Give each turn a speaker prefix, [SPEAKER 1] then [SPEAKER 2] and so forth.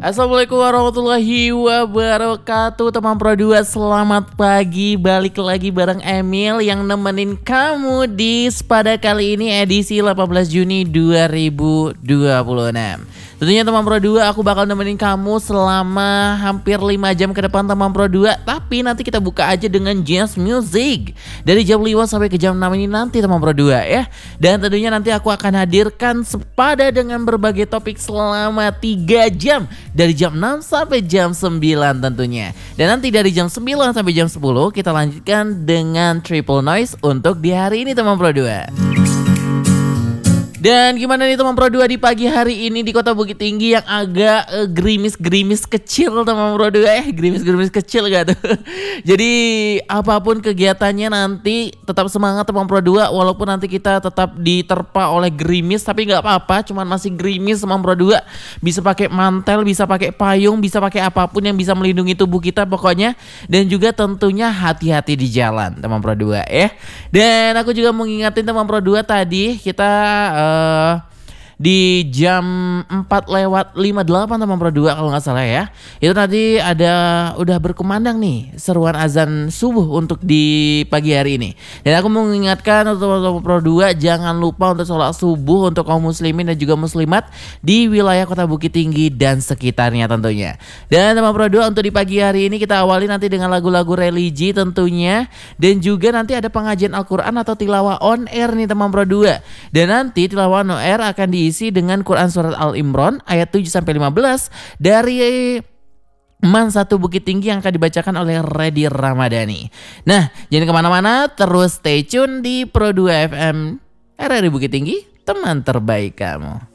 [SPEAKER 1] Assalamualaikum warahmatullahi wabarakatuh. Teman Pro 2, selamat pagi. Balik lagi bareng Emil yang nemenin kamu di Spada kali ini edisi 18 Juni 2026. Tentunya teman Pro 2, aku bakal nemenin kamu selama hampir 5 jam ke depan teman Pro 2. Tapi nanti kita buka aja dengan jazz music dari jam 5 sampai ke jam 6 ini nanti teman Pro 2 ya. Dan tentunya nanti aku akan hadirkan Spada dengan berbagai topik selama 3 jam dari jam 6 sampai jam 9 tentunya. Dan nanti dari jam 9 sampai jam 10 kita lanjutkan dengan Triple Noise untuk di hari ini teman Pro 2. Dan gimana nih teman Pro 2 di pagi hari ini di Kota Bukit Tinggi yang agak gerimis-gerimis kecil teman Pro 2 gerimis-gerimis kecil gak tuh? Jadi apapun kegiatannya nanti tetap semangat teman Pro 2 walaupun nanti kita tetap diterpa oleh gerimis tapi gak apa-apa, cuman masih gerimis teman Pro 2. Bisa pakai mantel, bisa pakai payung, bisa pakai apapun yang bisa melindungi tubuh kita pokoknya. Dan juga tentunya hati-hati di jalan teman Pro 2 ya. Dan aku juga mau ngingetin teman Pro 2 tadi kita di jam 4:58 teman Pro 2 kalau nggak salah ya. Itu tadi udah berkumandang nih seruan azan subuh untuk di pagi hari ini. Dan aku mau mengingatkan untuk teman Pro 2 jangan lupa untuk sholat subuh untuk kaum muslimin dan juga muslimat di wilayah Kota Bukit Tinggi dan sekitarnya tentunya. Dan teman Pro 2 untuk di pagi hari ini kita awali nanti dengan lagu-lagu religi tentunya. Dan juga nanti ada pengajian Al-Quran atau tilawah on air nih teman Pro 2. Dan nanti tilawah on air akan diisi dengan Quran Surat Al-Imran ayat 7-15 dari Man 1 Bukit Tinggi yang akan dibacakan oleh Reddy Ramadhani. Nah, jangan kemana-mana, terus stay tune di Pro 2 FM RRI Bukit Tinggi, teman terbaik kamu.